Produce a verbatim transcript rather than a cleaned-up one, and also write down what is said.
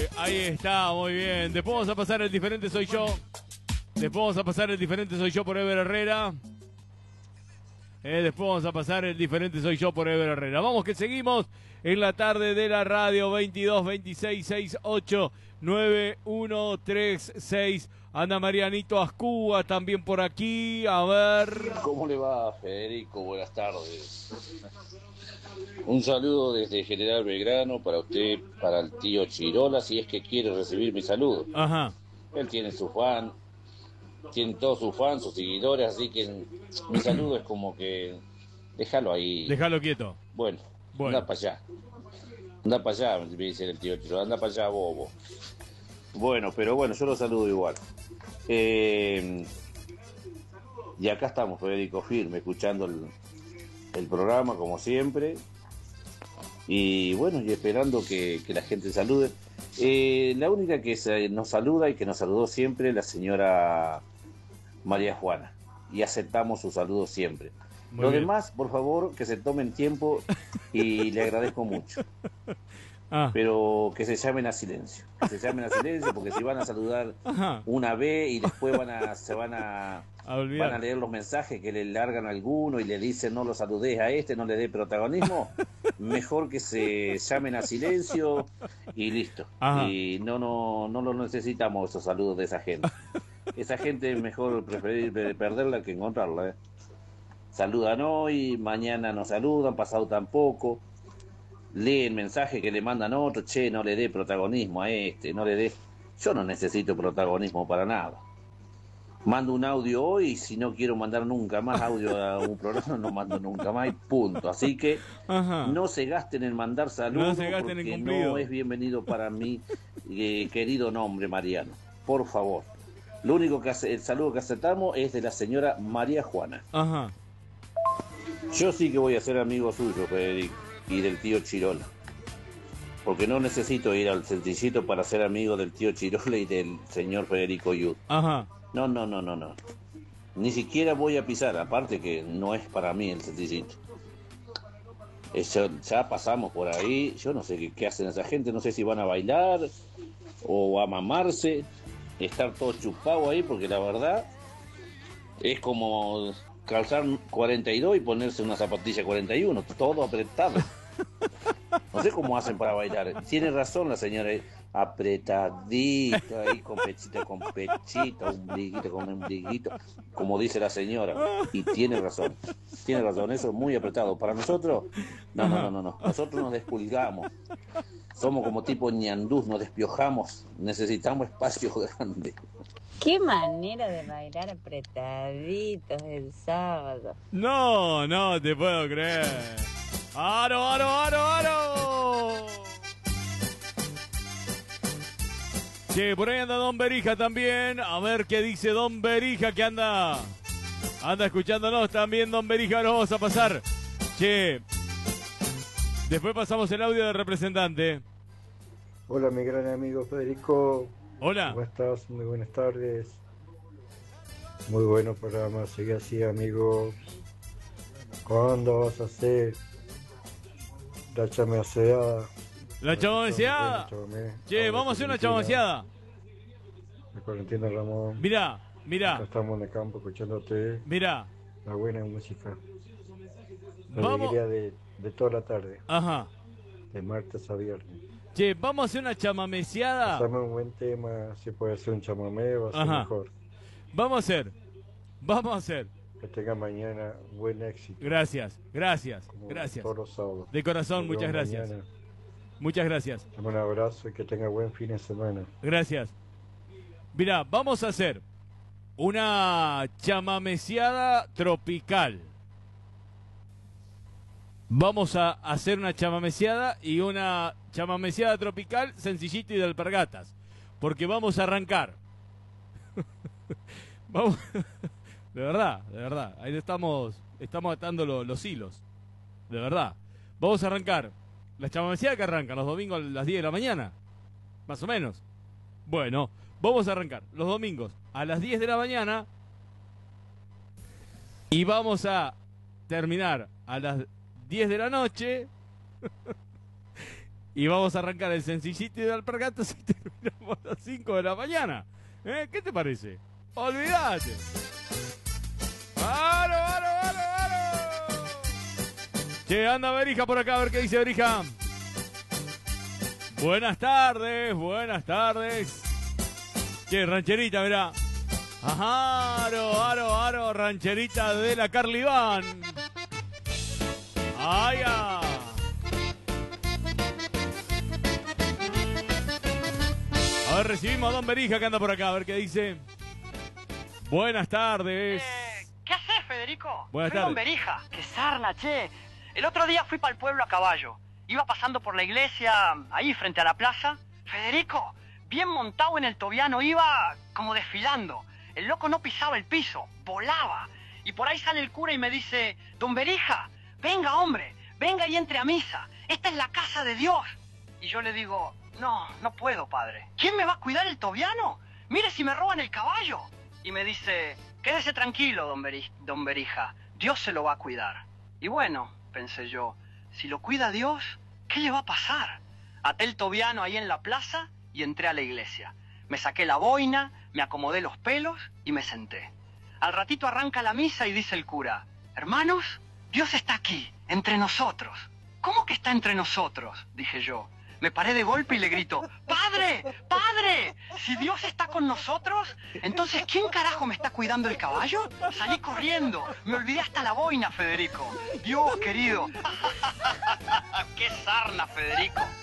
Ahí está, muy bien. Después vamos a pasar el diferente soy yo. Después vamos a pasar el diferente soy yo por Ever Herrera. Eh, después vamos a pasar el diferente soy yo por Ever Herrera. Vamos que seguimos en la tarde de la radio. Veintidós, veintiséis, sesenta y ocho, noventa y uno, treinta y seis. Anda Marianito Ascúa también por aquí. A ver. ¿Cómo le va, Federico? Buenas tardes. Un saludo desde General Belgrano para usted, para el tío Chirola, si es que quiere recibir mi saludo. Ajá. Él tiene su fan, tiene todos sus fans, sus seguidores, así que mi saludo es como que déjalo ahí. Déjalo quieto. Bueno, bueno. anda para allá. Anda para allá, me dice el tío Chirola, anda para allá, bobo. Bueno, pero bueno, yo lo saludo igual. Eh, y acá estamos, Federico, firme, escuchando el, el programa como siempre. Y bueno, y esperando que, que la gente salude. Eh, la única que se, nos saluda y que nos saludó siempre, la señora María Juana. Y aceptamos su saludo siempre. Muy Lo bien. Demás, por favor, que se tomen tiempo y le agradezco mucho. Ah. Pero que se llamen a silencio. Que se llamen a silencio, porque si van a saludar Ajá. una vez y después van a, se van a, a van a leer los mensajes que le largan a alguno y le dicen no lo saludes a este, no le dé protagonismo, mejor que se llamen a silencio y listo. Ajá. Y no, no, no lo necesitamos esos saludos de esa gente. Esa gente es mejor preferir perderla que encontrarla. ¿eh? Saludan hoy, mañana no saludan, pasado tampoco. Leen mensajes que le mandan otro, che, no le dé protagonismo a este, no le dé... Yo no necesito protagonismo para nada. Mando un audio hoy y si no quiero mandar nunca más audio a un programa, no mando nunca más y punto. Así que Ajá. no se gasten en mandar saludos no porque no es bienvenido para mí, eh, querido nombre Mariano. Por favor. Lo único que hace, el saludo que aceptamos es de la señora María Juana. Ajá. Yo sí que voy a ser amigo suyo, Federico. Y del tío Chirola, porque no necesito ir al sencillito para ser amigo del tío Chirola y del señor Federico Yud. Ajá. No, no, no, no, no. Ni siquiera voy a pisar, aparte que no es para mí el sencillito. Eso, ya pasamos por ahí, yo no sé qué, qué hacen esa gente, no sé si van a bailar o a mamarse, estar todos chupados ahí, porque la verdad es como calzar cuarenta y dos y ponerse una zapatilla cuarenta y uno, todo apretado. No sé cómo hacen para bailar. Tiene razón la señora, apretadito ahí, con pechito con pechito, ombliguito con ombliguito, como dice la señora. Y tiene razón, tiene razón, eso es muy apretado. Para nosotros, no, no, no, no, no. Nosotros nos despulgamos. Somos como tipo ñandús, nos despiojamos, necesitamos espacio grande. Qué manera de bailar apretaditos el sábado. No, no te puedo creer. ¡Aro, aro, aro, aro! Che, por ahí anda Don Berija también. A ver qué dice Don Berija, que anda anda escuchándonos también, Don Berija. Lo vamos a pasar. Che, después pasamos el audio del representante. Hola, mi gran amigo Federico. Hola. ¿Cómo estás? Muy buenas tardes. Muy bueno programa. Sigue así, amigo. ¿Cuándo vas a hacer la chamaseada? ¿La chamaseada? Che, vamos a hacer una chamaseada. De Cuarentena Ramón. Mirá, mirá. Acá estamos en el campo escuchándote. Mirá. La buena música. La vamos. alegría de, de toda la tarde. Ajá. De martes a viernes. Che, vamos a hacer una chamameciada. Pasame un buen tema, si puede ser un chamamé, va a ser Ajá. mejor. Vamos a hacer, vamos a hacer. Que tenga mañana buen éxito. Gracias, gracias, Como gracias. todos los sábados. De corazón, Nos muchas vemos gracias. mañana. Muchas gracias. Un abrazo y que tenga buen fin de semana. Gracias. Mirá, vamos a hacer una chamameciada tropical. Vamos a hacer una chamameciada y una chamameciada tropical sencillita y de alpargatas. Porque vamos a arrancar. Vamos. De verdad, de verdad. Ahí estamos, estamos atando lo, los hilos. De verdad. Vamos a arrancar. La chamameciada que arrancan los domingos a las diez de la mañana. Más o menos. Bueno, vamos a arrancar los domingos a las diez de la mañana. Y vamos a terminar a las diez de la noche. Y vamos a arrancar el sencillito de Alpargatas y terminamos a las cinco de la mañana. ¿Eh? ¿Qué te parece? Olvídate. ¡Varo, varo, varo, varo! Che, anda Berija por acá, a ver qué dice Berija. Buenas tardes, buenas tardes. Che, rancherita, mirá. Ajá, aro, aro, aro, rancherita de la Carliván. ¡Ay, ya! A ver, recibimos a Don Berija que anda por acá, a ver qué dice. Buenas tardes. Eh, ¿Qué haces, Federico? Buenas Soy Don tardes. Berija. ¡Qué sarna, che! El otro día fui para el pueblo a caballo. Iba pasando por la iglesia, ahí frente a la plaza. Federico, bien montado en el tobiano, iba como desfilando. El loco no pisaba el piso, volaba. Y por ahí sale el cura y me dice, Don Berija, venga, hombre, venga y entre a misa. Esta es la casa de Dios. Y yo le digo, no, no puedo, padre. ¿Quién me va a cuidar el tobiano? Mire si me roban el caballo. Y me dice, quédese tranquilo, don, Beri don Berija, Dios se lo va a cuidar. Y bueno, pensé yo, si lo cuida Dios, ¿qué le va a pasar? Até el tobiano ahí en la plaza y entré a la iglesia. Me saqué la boina, me acomodé los pelos y me senté. Al ratito arranca la misa y dice el cura, hermanos, Dios está aquí, entre nosotros. ¿Cómo que está entre nosotros?, dije yo. Me paré de golpe y le grito, ¡Padre! ¡Padre! Si Dios está con nosotros, entonces ¿quién carajo me está cuidando el caballo? Salí corriendo, me olvidé hasta la boina, Federico. Dios, querido. ¡Qué sarna, Federico!